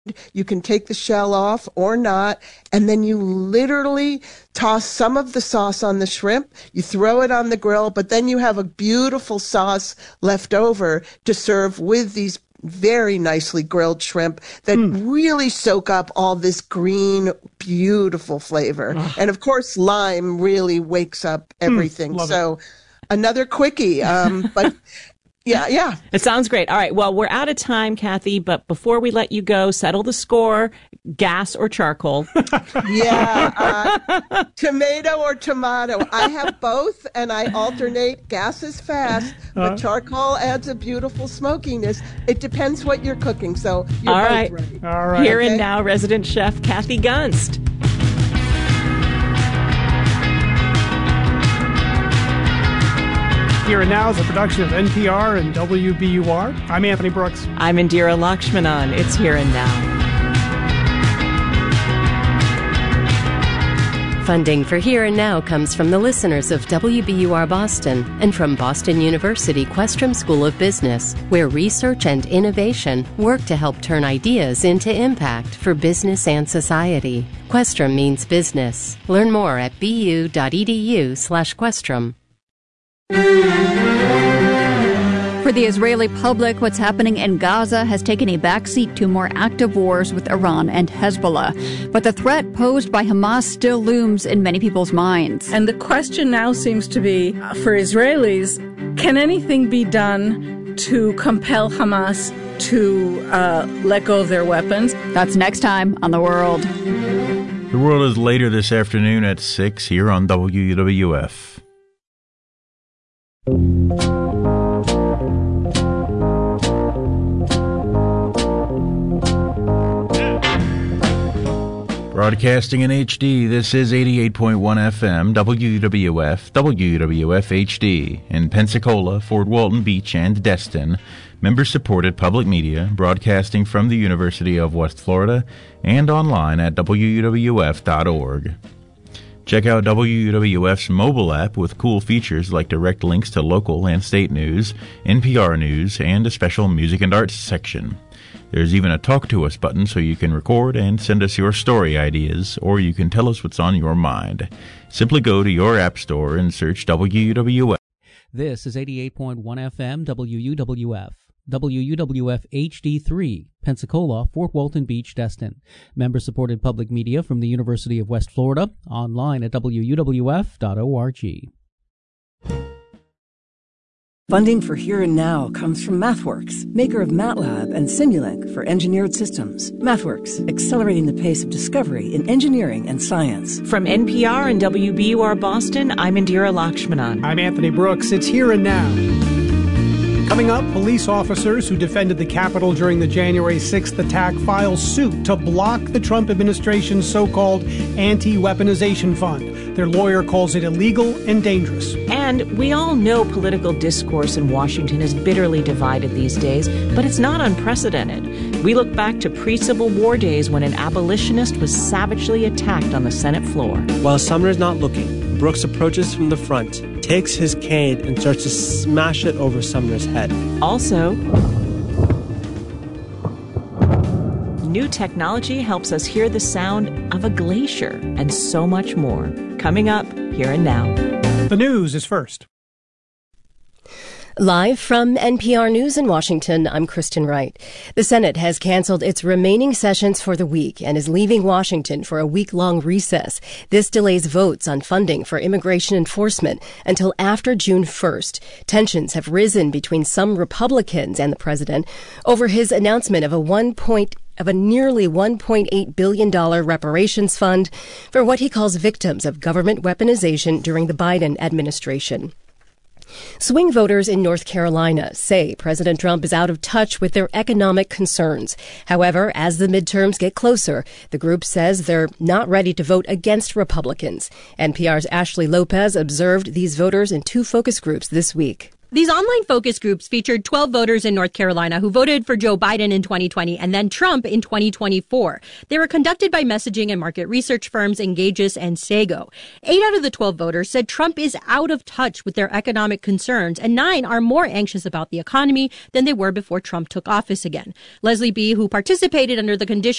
You can take the shell off or not, and then you literally toss some of the sauce on the shrimp. You throw it on the grill, but then you have a beautiful sauce left over to serve with these very nicely grilled shrimp that really soak up all this green, beautiful flavor. And of course, lime really wakes up everything. So another quickie, but yeah. It sounds great. All right. Well, we're out of time, Kathy, but before we let you go, settle the score, gas or charcoal. Tomato or tomato. I have both, and I alternate. Gas is fast, but charcoal adds a beautiful smokiness. It depends what you're cooking, so you're All both right. right. All right. Here and now, resident chef Kathy Gunst. Here and Now is a production of NPR and WBUR. I'm Anthony Brooks. I'm Indira Lakshmanan. It's Here and Now. Funding for Here and Now comes from the listeners of WBUR Boston and from Boston University Questrom School of Business, where research and innovation work to help turn ideas into impact for business and society. Questrom means business. Learn more at bu.edu/Questrom. For the Israeli public, what's happening in Gaza has taken a backseat to more active wars with Iran and Hezbollah. But the threat posed by Hamas still looms in many people's minds. And the question now seems to be, for Israelis, can anything be done to compel Hamas to let go of their weapons? That's next time on The World. The World is later this afternoon at 6 here on WWF. Broadcasting in HD, this is 88.1 FM, WWF, WWF HD, in Pensacola, Fort Walton Beach, and Destin, member-supported public media, broadcasting from the University of West Florida, and online at WWF.org. Check out WWF's mobile app with cool features like direct links to local and state news, NPR news, and a special music and arts section. There's even a Talk to Us button so you can record and send us your story ideas, or you can tell us what's on your mind. Simply go to your app store and search WWF. This is 88.1 FM WUWF. WUWF HD3, Pensacola, Fort Walton Beach, Destin. Member-supported public media from the University of West Florida, online at WUWF.org. Funding for Here and Now comes from MathWorks, maker of MATLAB and Simulink for engineered systems. MathWorks, accelerating the pace of discovery in engineering and science. From NPR and WBUR Boston, I'm Indira Lakshmanan. I'm Anthony Brooks. It's Here and Now. Coming up, police officers who defended the Capitol during the January 6th attack file suit to block the Trump administration's so-called anti-weaponization fund. Their lawyer calls it illegal and dangerous. And we all know political discourse in Washington is bitterly divided these days, but it's not unprecedented. We look back to pre-Civil War days when an abolitionist was savagely attacked on the Senate floor. While Sumner's not looking, Brooks approaches from the front, takes his cane, and starts to smash it over Sumner's head. Also, new technology helps us hear the sound of a glacier and so much more. Coming up, Here and Now. The news is first. Live from NPR News in Washington, I'm Kristen Wright. The Senate has canceled its remaining sessions for the week and is leaving Washington for a week-long recess. This delays votes on funding for immigration enforcement until after June 1st. Tensions have risen between some Republicans and the president over his announcement of a nearly $1.8 billion reparations fund for what he calls victims of government weaponization during the Biden administration. Swing voters in North Carolina say President Trump is out of touch with their economic concerns. However, as the midterms get closer, the group says they're not ready to vote against Republicans. NPR's Ashley Lopez observed these voters in two focus groups this week. These online focus groups featured 12 voters in North Carolina who voted for Joe Biden in 2020 and then Trump in 2024. They were conducted by messaging and market research firms Engages and Sago. 8 out of the 12 voters said Trump is out of touch with their economic concerns, and 9 are more anxious about the economy than they were before Trump took office again. Leslie B., who participated under the conditions